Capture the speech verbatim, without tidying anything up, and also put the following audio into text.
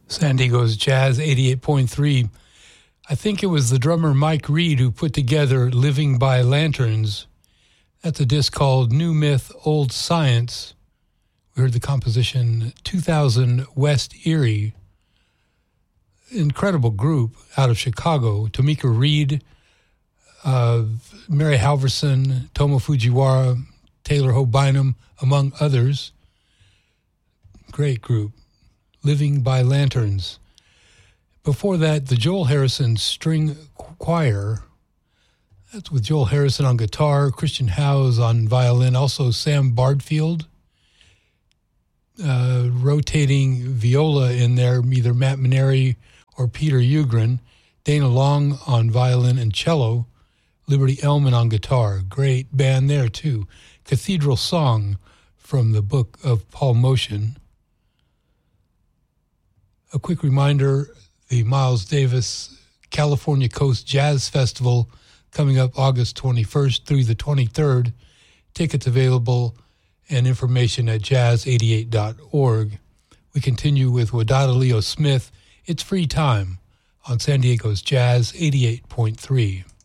San Diego's Jazz eighty-eight point three. I think it was the drummer Mike Reed who put together Living by Lanterns. That's a disc called New Myth, Old Science. We heard the composition two thousand West Erie. Incredible group out of Chicago. Tamika Reed, uh, Mary Halverson, Tomo Fujiwara, Taylor Hope Bynum, among others. Great group. Living by Lanterns. Before that, the Joel Harrison String Choir. That's with Joel Harrison on guitar, Christian Howes on violin, also Sam Bardfield. Uh, rotating viola in there, either Matt Maneri or Peter Ugrin. Dana Long on violin and cello. Liberty Ellman on guitar. Great band there, too. Cathedral Song from the book of Paul Motion. A quick reminder, the Miles Davis California Coast Jazz Festival coming up August twenty-first through the twenty-third. Tickets available and information at jazz eighty-eight dot org. We continue with Wadada Leo Smith. It's Free Time on San Diego's Jazz eighty-eight point three.